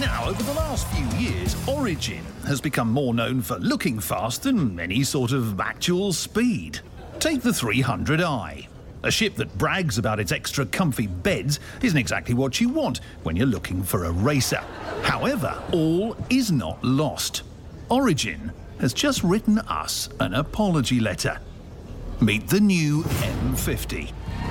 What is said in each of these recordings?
Now, over the last few years, Origin has become more known for looking fast than any sort of actual speed. Take the 300i. A ship that brags about its extra comfy beds isn't exactly what you want when you're looking for a racer. However, all is not lost. Origin has just written us an apology letter. Meet the new M50.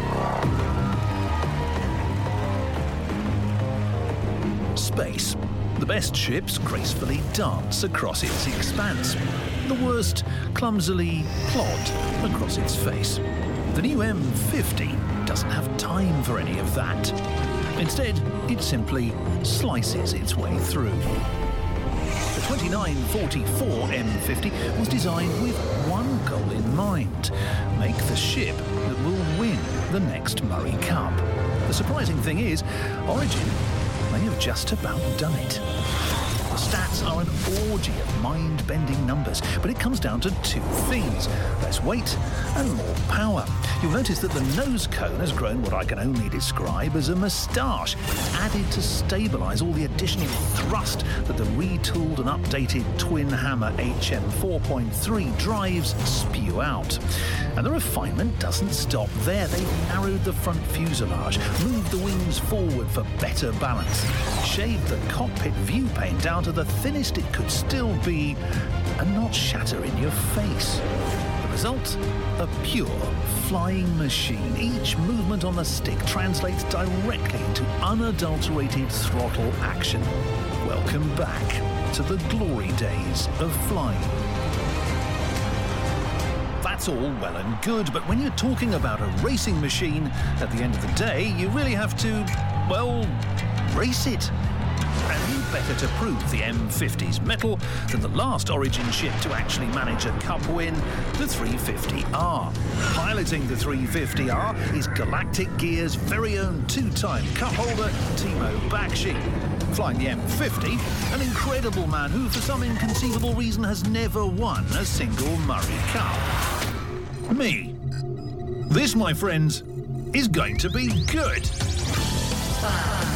Space. The best ships gracefully dance across its expanse. The worst clumsily plod across its face. The new M50 doesn't have time for any of that. Instead, it simply slices its way through. The 2944 M50 was designed with one goal in mind: make the ship that will win the next Murray Cup. The surprising thing is, Origin may have just about done it. The stats are an orgy of mind-bending numbers, but it comes down to two things: less weight and more power. You'll notice that the nose cone has grown what I can only describe as a moustache, added to stabilise all the additional thrust that the retooled and updated twin hammer HM 4.3 drives spew out. And the refinement doesn't stop there. They've narrowed the front fuselage, moved the wings forward for better balance, shaved the cockpit view pane down to the thinnest it could still be, and not shatter in your face. The result? A pure flying machine. Each movement on the stick translates directly into unadulterated throttle action. Welcome back to the glory days of flying. That's all well and good, but when you're talking about a racing machine, at the end of the day, you really have to, well, race it. And who better to prove the M50's mettle than the last Origin ship to actually manage a cup win, the 350R. Piloting the 350R is Galactic Gear's very own two-time cup holder, Timo Bakshi. Flying the M50, an incredible man who, for some inconceivable reason, has never won a single Murray Cup. Me. This, my friends, is going to be good.